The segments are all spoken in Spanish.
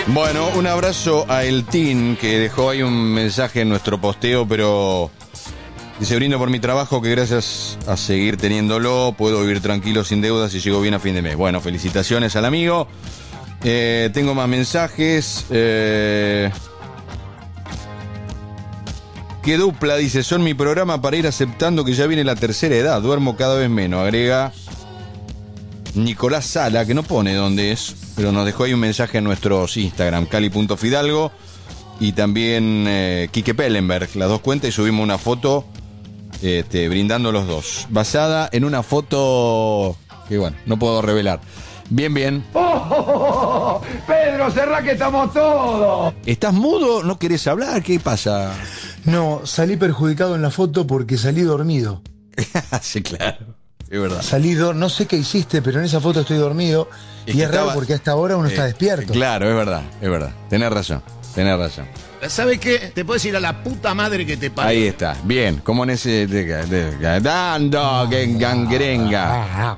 Bueno, un abrazo a El Tin, que dejó ahí un mensaje en nuestro posteo, pero dice: brindo por mi trabajo, que gracias a seguir teniéndolo puedo vivir tranquilo, sin deudas y llego bien a fin de mes. Bueno, felicitaciones al amigo. Tengo más mensajes. Qué dupla, dice: son mi programa para ir aceptando que ya viene la tercera edad, duermo cada vez menos. Agrega Nicolás Sala, que no pone dónde es, pero nos dejó ahí un mensaje en nuestros Instagram, cali.fidalgo, y también Quique Pellenberg, las dos cuentas, y subimos una foto brindando los dos, basada en una foto que, bueno, no puedo revelar. Bien. ¡Oh! Pedro, cerrá que estamos todos. ¿Estás mudo? ¿No querés hablar? ¿Qué pasa? No, salí perjudicado en la foto porque salí dormido. Sí, claro, es verdad. No sé qué hiciste, pero en esa foto estoy dormido. Es y que es raro estaba- porque hasta ahora uno está despierto. Claro, es verdad. Tenés razón. ¿Sabes qué? Te puedes ir a la puta madre que te parió. Ahí está, bien, como en ese... dando gangrenga.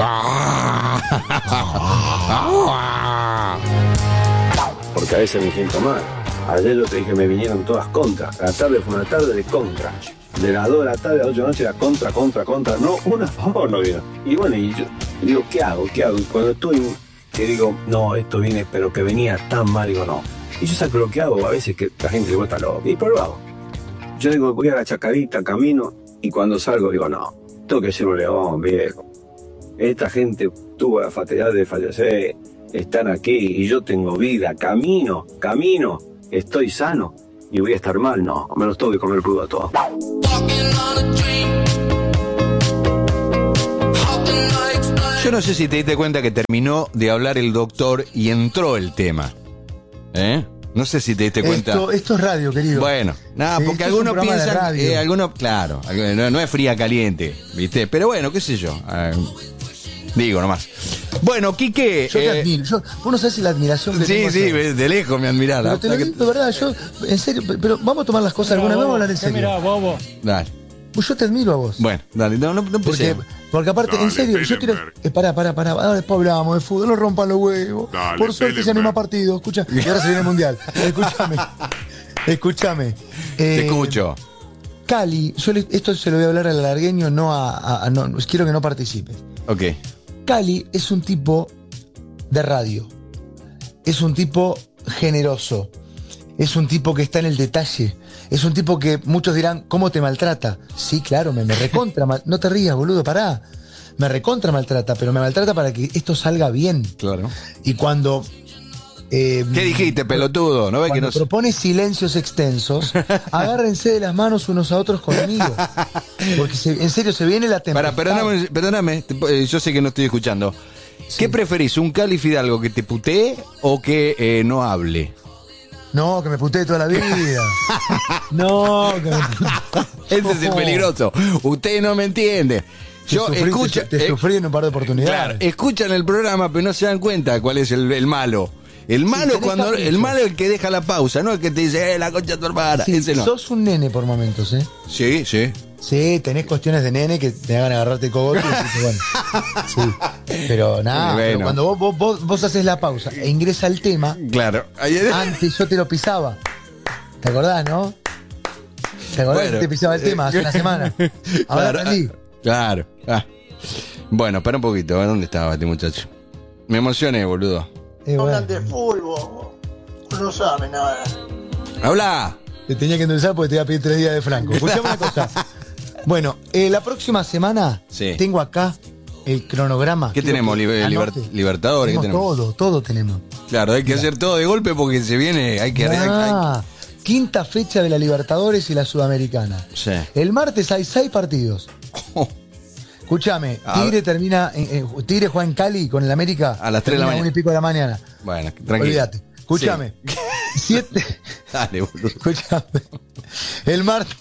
Porque a veces me siento mal. Ayer yo te dije, me vinieron todas contra. La tarde fue una tarde de contra. De las 2 de la tarde a las 8 de la noche era contra. No, una a favor no vino. Y bueno, y yo digo, ¿qué hago? Y cuando estoy, te digo, no, esto viene, pero que venía tan mal, digo, no. Y yo saco lo que hago, a veces que la gente le vuelta loco. Y pero lo hago. Yo digo, voy a la chacarita, camino, y cuando salgo digo, no, tengo que ser un león, viejo. Esta gente tuvo la fatalidad de fallecer, están aquí, y yo tengo vida, camino, estoy sano, y voy a estar mal, no, me los tengo que comer crudo a todos. Yo no sé si te diste cuenta que terminó de hablar el doctor y entró el tema. No sé si te diste cuenta. Esto es radio, querido. Bueno, nada, Sí, porque esto es un algunos programa de piensan, radio. claro, no es fría caliente, ¿viste? Pero bueno, qué sé yo. Digo nomás. Bueno, Quique. Yo te admiro. Vos no sabés la admiración que tengo. Sí, de lejos me admirás. Pero te lo digo de verdad, yo, en serio, pero vamos a tomar las cosas alguna vez, vamos a hablar en serio. Mira, bobo. Dale. Pues yo te admiro a vos. Bueno, dale, no Porque aparte, en serio, yo quiero. Pará. Ahora después hablamos de fútbol, no rompan los huevos. Dale, Por suerte se anima partido. Escucha, y ahora se viene el mundial. Escúchame. Te escucho. Cali, esto se lo voy a hablar al largueño, no quiero que no participes. Ok. Cali es un tipo de radio. Es un tipo generoso. Es un tipo que está en el detalle. Es un tipo que muchos dirán, ¿cómo te maltrata? Sí, claro, me recontra no te rías, boludo, pará. Me recontra maltrata, pero me maltrata para que esto salga bien. Claro. Y cuando... ¿Qué dijiste, pelotudo? ¿No ves que cuando propone silencios extensos, agárrense de las manos unos a otros conmigo. Porque en serio se viene la tempestad. Perdóname, yo sé que no estoy escuchando. Sí. ¿Qué preferís, un Cali Fidalgo que te putee o que no hable? No, que me putee toda la vida. No, que me putee. Ese es el peligroso. Usted no me entiende. Te sufrí en un par de oportunidades. Claro, escuchan el programa, pero no se dan cuenta cuál es el malo. El malo el malo es el que deja la pausa, no el que te dice, la concha de tu hermana. Sí, ese no. Sos un nene por momentos, ¿eh? Sí. Sí, tenés cuestiones de nene que te hagan agarrarte cogote y decís, bueno. Sí. Pero nada, Bueno. pero cuando vos haces la pausa e ingresa el tema, claro. antes yo te lo pisaba. ¿Te acordás, no? ¿Te acordás que te pisaba el tema hace una semana? Ahora aprendí. Claro. Bueno, espera un poquito, ¿dónde estaba este muchacho? Me emocioné, boludo. Hablan de fútbol, no saben nada. ¡Habla! Te tenía que endulzar porque te iba a pedir 3 días de Franco. Escuchame una cosa. Bueno, la próxima semana tengo acá el cronograma. ¿Qué tenemos? Libertadores. Tenemos ¿qué tenemos? todo tenemos. Claro, hay que hacer todo de golpe porque se viene, hay que... Quinta fecha de la Libertadores y la Sudamericana. Sí. El martes hay 6 partidos. Escúchame, Tigre termina, Tigre juega en Cali con el América a las 3 de la mañana. 1 y pico de la mañana. Bueno, tranquilo. Olvídate. Escúchame. 7. Dale, boludo. Escúchame. El martes.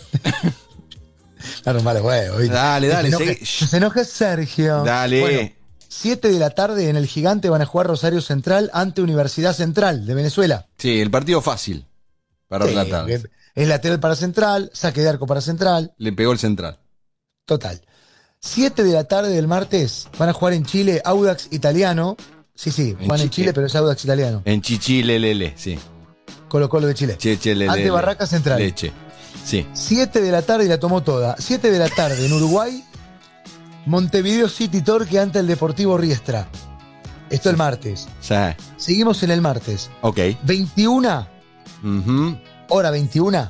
Claro, malo, güey. Dale. Se enoja Sergio. Dale. Bueno, 7 de la tarde en el Gigante van a jugar Rosario Central ante Universidad Central de Venezuela. Sí, el partido fácil para relatar. Es lateral para Central, saque de arco para Central. Le pegó el Central. Total. 7 de la tarde del martes van a jugar en Chile Audax Italiano Sí, sí, En Juan en Chile. Chile, pero es Audax italiano. En Chichilelele, sí. Colo Colo de Chile. Chechelelele. Ante Barraca Central. Leche. Sí. 7 de la tarde y la tomó toda. 7 de la tarde en Uruguay, Montevideo City Torque ante el Deportivo Riestra. Esto el martes. O sea, Seguimos en el martes. ok. 21, Ujú. hora 21,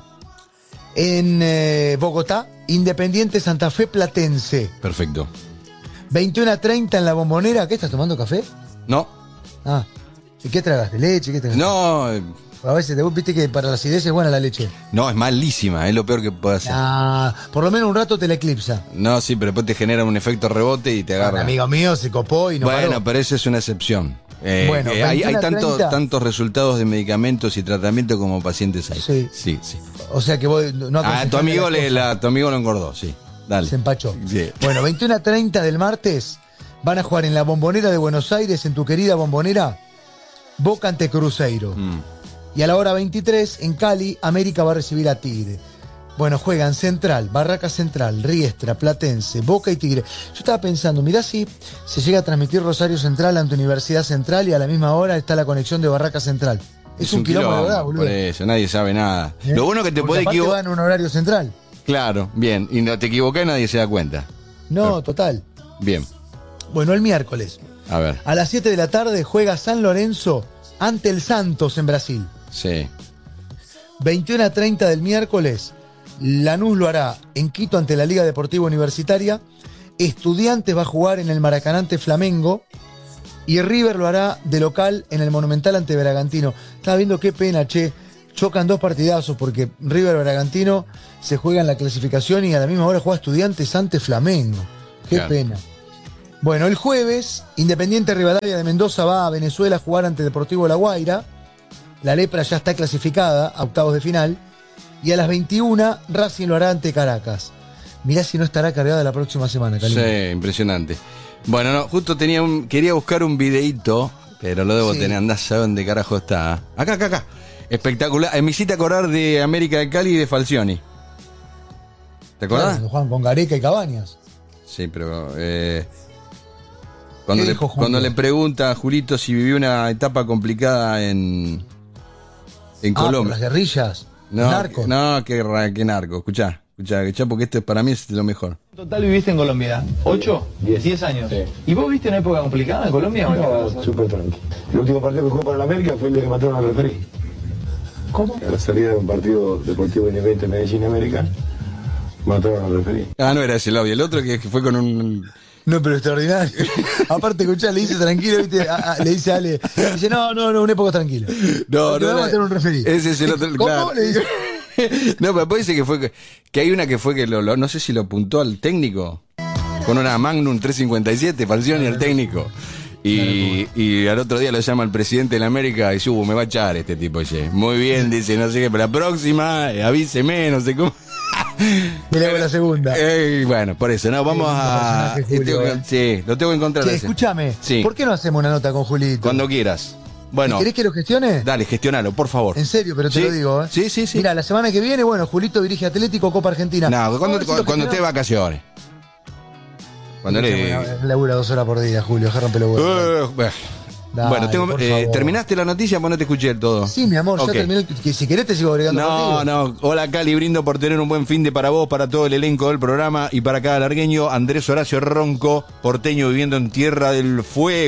en Bogotá, Independiente Santa Fe Platense. Perfecto. 21:30 en La Bombonera. ¿Qué estás tomando café? No, Ah. ¿Y qué tragaste? ¿Leche? ¿Qué tragaste? no, A veces viste que para la acidez es buena la leche. no, es malísima, es lo peor que puede hacer. Ah, por lo menos un rato te la eclipsa. No, sí, pero después te genera un efecto rebote y te Un agarra. amigo mío se copó y no Bueno, paró. pero eso es una excepción. Bueno, hay 21:30. tantos resultados de medicamentos y tratamientos como pacientes hay. Sí. Sí, sí. O sea que vos no Ah, tu amigo, tu amigo lo engordó, sí. Dale. se empachó. Sí. Bueno, 21:30 del martes van a jugar en la Bombonera de Buenos Aires, en tu querida Bombonera, Boca ante Cruzeiro. Mm. Y a la hora 23, en Cali, América va a recibir a Tigre. Bueno, juegan Central, Barraca Central, Riestra, Platense, Boca y Tigre. Yo estaba pensando, mirá si se llega a transmitir Rosario Central ante Universidad Central y a la misma hora está la conexión de Barraca Central. Es un quilombo, de verdad, boludo. Por eso, nadie sabe nada. ¿Eh? Lo bueno que te Porque puede aparte equivocar. van en un horario central. Claro, bien. Y no te equivocás y nadie se da cuenta. No, total. Bien. Bueno, el miércoles, A ver. a las 7 de la tarde, juega San Lorenzo ante el Santos en Brasil. Sí. 21:30 del miércoles, Lanús lo hará en Quito ante la Liga Deportiva Universitaria. Estudiantes va a jugar en el Maracaná ante Flamengo. Y River lo hará de local en el Monumental ante Bragantino. Estaba viendo qué pena, che. Chocan dos partidazos porque River Bragantino se juega en la clasificación y a la misma hora juega Estudiantes ante Flamengo. Qué Claro. pena. Bueno, el jueves, Independiente Rivadavia de Mendoza va a Venezuela a jugar ante Deportivo La Guaira. La Lepra ya está clasificada a octavos de final. Y a las 21, Racing lo hará ante Caracas. Mirá si no estará cargada la próxima semana, Cali. Sí, impresionante. Bueno, no, justo quería buscar un videíto, pero lo debo Sí. tener. Andás a dónde carajo está. Acá. Espectacular. Me hiciste acordar de América de Cali y de Falcioni. ¿Te Claro, acordás? cuando juegan con Gareca y Cabañas. Sí, pero ¿Qué dijo Julio? cuando le pregunta a Julito si vivió una etapa complicada en Por Colombia. las guerrillas. No, Narcos. no, qué narco. Escuchá, porque esto para mí es lo mejor. Total viviste en Colombia, ¿8? 10 años. Sí. ¿Y vos viste una época complicada en Colombia? No, súper tranquilo. El último partido que jugué para la América fue el día que mataron al referí. ¿Cómo? A la salida de un partido deportivo independiente Medellín América, mataron al referí. Ah, no era ese lobby, el otro que fue con un... No, pero extraordinario. Aparte, escuchá, le dice tranquilo, ¿viste? Le dice a Ale. Dice, no, una época tranquila. No, Te voy a matar un referí. Ese es el otro, ¿Cómo? claro. Le dice. No, pero puede ser que hay una que fue que no sé si lo apuntó al técnico con una Magnum 357, Falcioni el técnico. Y al otro día lo llama el presidente de la América y dice, me va a echar este tipo, dice. Muy bien, dice, no sé qué, pero la próxima, avíseme, no sé cómo. Y le hago la segunda. Bueno, por eso, no, vamos a... personaje, Julio, Sí, lo tengo que encontrar. Che, ese. escúchame. Sí. ¿Por qué no hacemos una nota con Julito? Cuando quieras. Bueno, ¿Querés que lo gestione? dale, gestionalo, por favor. En serio, pero te Sí, lo digo, ¿eh? Sí, sí, sí. Mira, la semana que viene, bueno, Julito dirige Atlético Copa Argentina. No, Vamos a ver si lo cuando esté de gestionamos. vacaciones. Cuando le... Labura 2 horas por día, Julio, que rompe los huevos. Dale, Bueno, por favor. ¿terminaste la noticia? Pues no te escuché del todo. Sí, mi amor, Ok. ya terminé. Que si querés te sigo agregando contigo. No. Hola, Cali, brindo por tener un buen fin de para vos, para todo el elenco del programa y para cada largueño. Andrés Horacio Ronco, porteño viviendo en Tierra del Fuego.